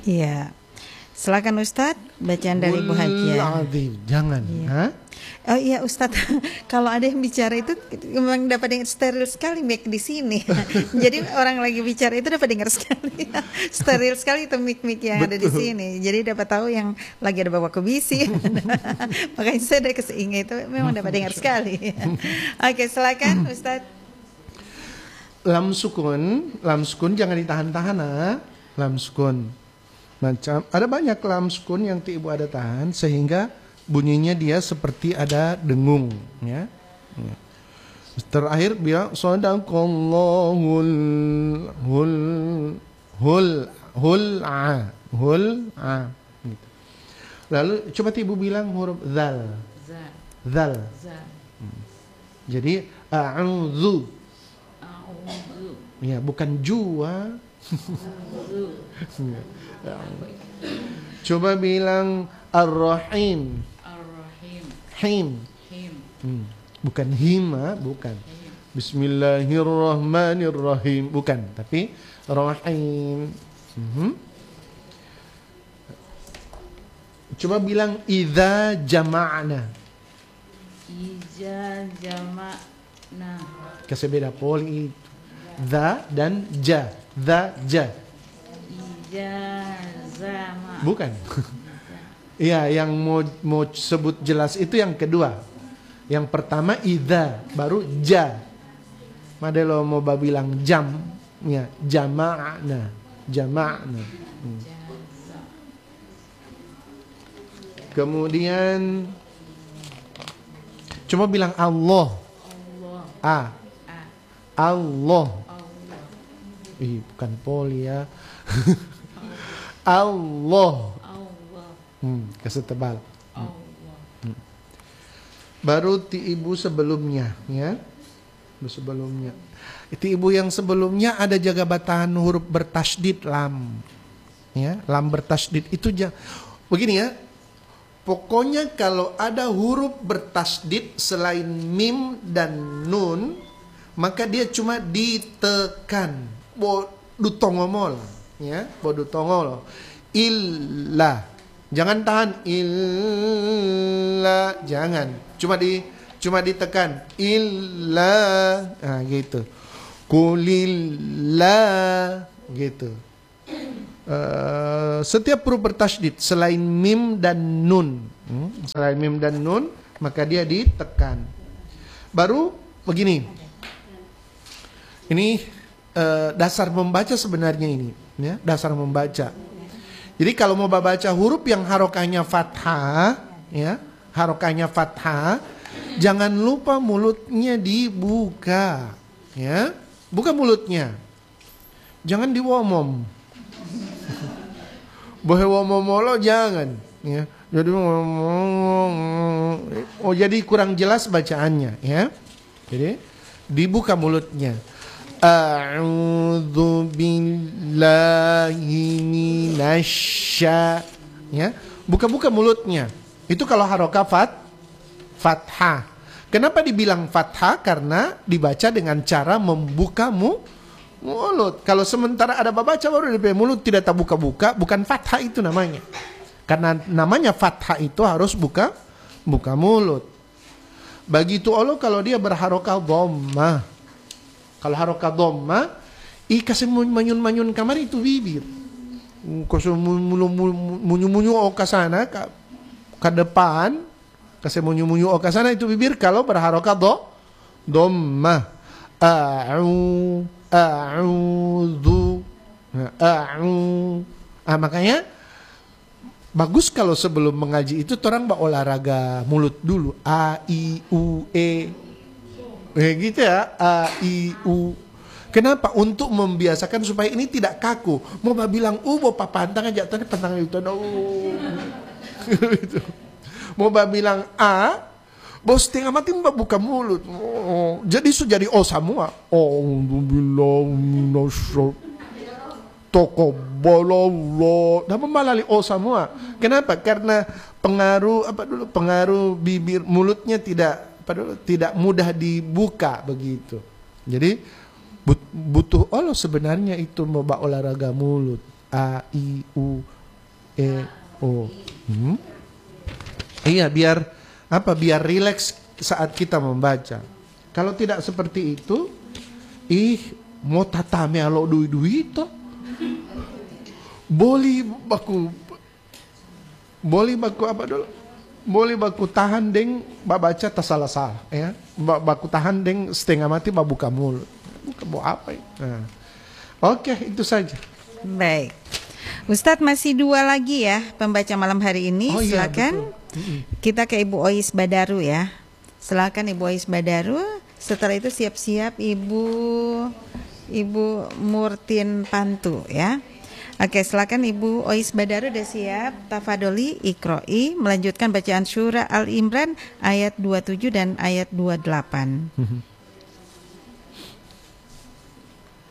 Iya. Silakan Ustadz, bacaan dari Bu Hajia. Jangan. Iya. Oh iya Ustadz, kalau ada yang bicara itu memang dapat dengar steril sekali mic di sini. Jadi orang lagi bicara itu dapat dengar sekali. Steril sekali itu mic yang ada di sini. Jadi dapat tahu yang lagi ada bawa kubisi. Makanya saya dari keseingat itu memang dapat dengar sekali. Oke, silakan Ustadz. Lam sukun jangan ditahan-tahan, lam sukun. Macam ada banyak lam sukun yang ibu ada tahan sehingga bunyinya dia seperti ada dengung, ya. Terakhir bilang sadaqallahul hul a gitu. Lalu coba ibu bilang huruf zal. Jadi a'udzu. Ya, bukan jua. Coba bilang ar-rahim. Him. Bukan hima, bukan. Bismillahirrahmanirrahim, bukan, tapi rahim. Coba bilang idza jama'na. Idza jama'na. Kasih beda poli itu. Za dan ja. Za, ja. Ijazama. Bukan. Iya, yang mau sebut jelas itu yang kedua. Yang pertama idza, baru ja. Madelo mau bilang jam, ya, jama'na. Kemudian coba bilang Allah. Allah. Bukan poli ya. Allah. Kasih tebal. Baru ti ibu sebelumnya, ya. Sebelumnya. Itu ibu yang sebelumnya ada jaga batahan huruf bertasydid lam. Ya, lam bertasydid itu begini ya. Pokoknya kalau ada huruf bertasydid selain mim dan nun, maka dia cuma ditekan. Bodu tongomol, ya, bodu tongol. Illa, jangan tahan. Illa, jangan. Cuma ditekan. Illa, nah gitu. Kulillah, gitu. Setiap huruf bertasydid selain mim dan nun, maka dia ditekan. Baru begini. Ini dasar membaca sebenarnya ini, ya, dasar membaca. Jadi kalau mau baca huruf yang harokahnya fathah, ya, harokahnya fathah, jangan lupa mulutnya dibuka, ya, buka mulutnya, jangan diwomom, boleh womomolo jangan, ya. Jadi kurang jelas bacaannya, ya. Jadi dibuka mulutnya. A'udzu billahi minasya, ya, buka-buka mulutnya. Itu kalau harokah fathah. Kenapa dibilang fathah? Karena dibaca dengan cara membuka mulut. Kalau sementara ada baca baru di mulut tidak terbuka-buka, bukan fathah itu namanya. Karena namanya fathah itu harus buka mulut. Begitu Allah kalau dia berharokah dhammah. Kalau harokah dhammah, kasih manyun-manyun kamar itu bibir. Kasih munyu-munyu ke sana ke depan, kasih munyu-munyu ke sana itu bibir kalau berharokah dhammah. A'udzu. Makanya bagus kalau sebelum mengaji itu orang olahraga mulut dulu. A, I, U, E. Gitu ya, A, I, U. Kenapa? Untuk membiasakan supaya ini tidak kaku. Mau bilang mau papantang aja tadi pantang itu. Gitu. Mau bilang A, bos setengah mati buka mulut. Jadi sudah jadi O semua. Taqabbalallah. Dah memalali O semua. Kenapa? Karena pengaruh bibir mulutnya tidak mudah dibuka begitu. Jadi butuh Allah sebenarnya itu mau olahraga mulut. A, I, U, O. Iya, biar apa? Biar rileks saat kita membaca. Kalau tidak seperti itu, mau tatame alo dui-dui to. Boleh baku apa dulu? Boleh baku tahan deng baca tak salah-salah ya. Baku tahan deng setengah mati buka mulut. Buka mau apa ya? Nah. Oke, itu saja. Baik. Ustadz masih 2 lagi ya pembaca malam hari ini. Oh, iya, silakan. betul. Kita ke Ibu Ois Badaru ya. Silakan Ibu Ois Badaru. Setelah itu siap-siap Ibu Murtin Pantu ya. Oke, silakan Ibu Ois Badaru udah siap. Tafadoli Iqro'i melanjutkan bacaan surah Al Imran ayat 27 dan ayat 28.